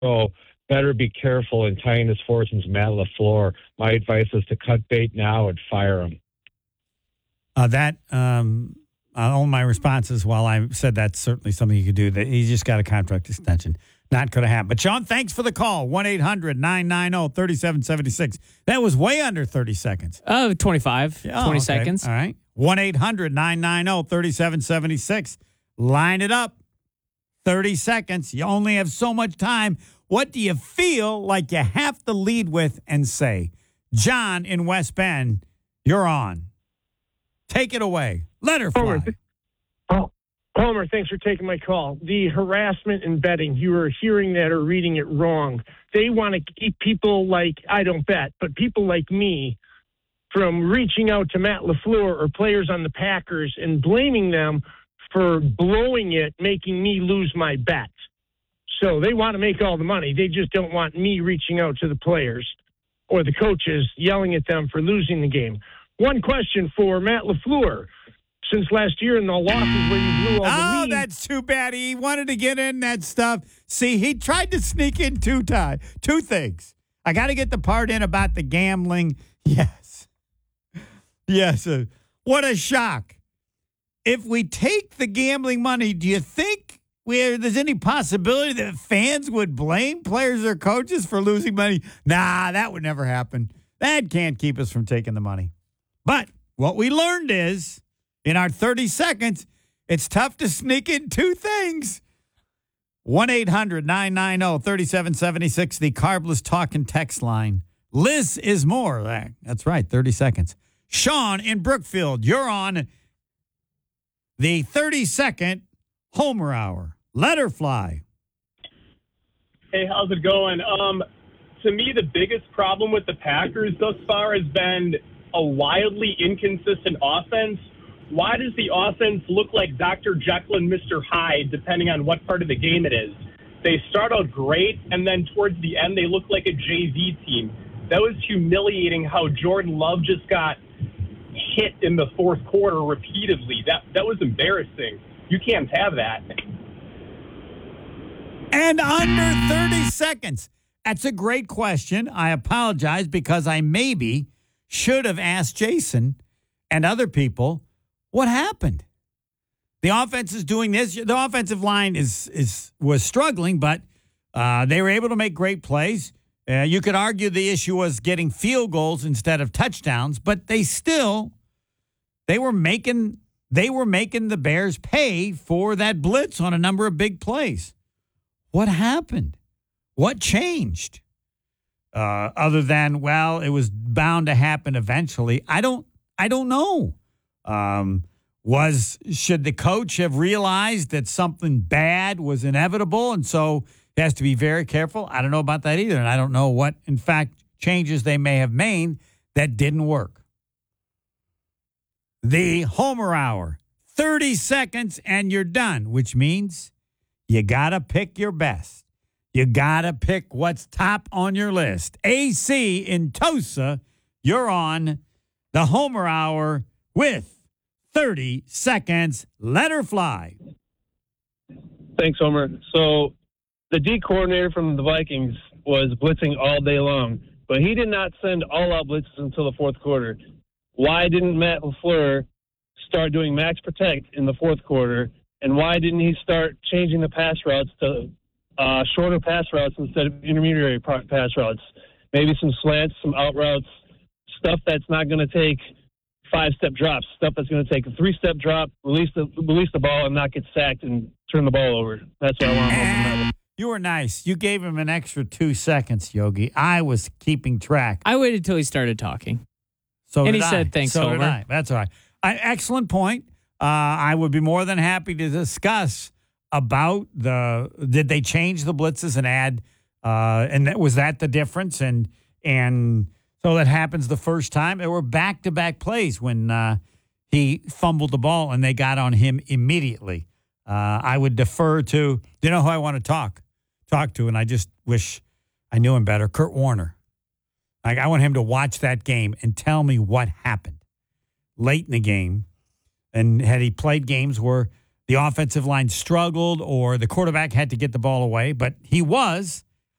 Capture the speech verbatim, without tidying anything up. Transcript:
So better be careful in tying his fortunes, Matt LaFleur. My advice is to cut bait now and fire him. Uh, that um, uh, all my responses. While I said that's certainly something you could do, that he just got a contract extension. Not going to happen. But Sean, thanks for the call. one eight hundred nine nine zero three seven seven six. That was way under thirty seconds. Uh, twenty-five, Oh, twenty okay. seconds. All right. one eight hundred nine nine zero three seven seven six. Line it up. thirty seconds. You only have so much time. What do you feel like you have to lead with and say? John in West Bend, you're on. Take it away. Let her fly. Homer, oh, Homer, thanks for taking my call. The harassment and betting, you were hearing that or reading it wrong. They want to keep people like, I don't bet, but people like me from reaching out to Matt LaFleur or players on the Packers and blaming them for blowing it, making me lose my bet. So they want to make all the money. They just don't want me reaching out to the players or the coaches yelling at them for losing the game. One question for Matt LaFleur. Since last year in the losses where you blew all the Oh, leads. that's too bad. He wanted to get in that stuff. See, he tried to sneak in two time, two things. I got to get the part in about the gambling. Yes. Yes. Uh, what a shock. If we take the gambling money, do you think where there's any possibility that fans would blame players or coaches for losing money? Nah, that would never happen. That can't keep us from taking the money. But what we learned is, in our thirty seconds, it's tough to sneak in two things. one eight hundred nine nine zero three seven seven six, the Carbless Talk and Text line. Liz is more. That's right, thirty seconds. Sean in Brookfield, you're on the thirty-second Homer Hour. Let her fly. Hey, how's it going? Um, to me, the biggest problem with the Packers thus far has been a wildly inconsistent offense. Why does the offense look like Doctor Jekyll and Mister Hyde, depending on what part of the game it is? They start out great, and then towards the end, they look like a J V team. That was humiliating how Jordan Love just got hit in the fourth quarter repeatedly. That that was embarrassing. You can't have that. And under thirty seconds. That's a great question. I apologize because I maybe should have asked Jason and other people what happened. The offense is doing this. The offensive line is is was struggling, but uh, they were able to make great plays. Uh, you could argue the issue was getting field goals instead of touchdowns, but they still they were making they were making the Bears pay for that blitz on a number of big plays. What happened? What changed? Uh, other than, well, it was bound to happen eventually. I don't I don't know. Um, was should the coach have realized that something bad was inevitable, and so he has to be very careful? I don't know about that either, and I don't know what, in fact, changes they may have made that didn't work. The Homer Hour, thirty seconds, and you're done, which means you got to pick your best. You got to pick what's top on your list. A C in Tosa, you're on the Homer Hour with thirty seconds. Let her fly. Thanks, Homer. So the D coordinator from the Vikings was blitzing all day long, but he did not send all-out blitzes until the fourth quarter. Why didn't Matt LaFleur start doing max protect in the fourth quarter, and why didn't he start changing the pass routes to uh, shorter pass routes instead of intermediary pass routes? Maybe some slants, some out routes, stuff that's not going to take five-step drops, stuff that's going to take a three-step drop, release the release the ball, and not get sacked and turn the ball over. That's what I want to know. You were nice. You gave him an extra two seconds, Yogi. I was keeping track. I waited till he started talking. So and did he I. said, thanks, so Homer. Did I. That's all right. I, excellent point. Uh, I would be more than happy to discuss about the, did they change the blitzes and add, uh, and that, was that the difference? And, and so that happens the first time. There were back-to-back plays when uh, he fumbled the ball and they got on him immediately. Uh, I would defer to, you know who I want to talk, talk to, and I just wish I knew him better, Kurt Warner. Like, I want him to watch that game and tell me what happened late in the game. And had he played games where the offensive line struggled or the quarterback had to get the ball away, but he was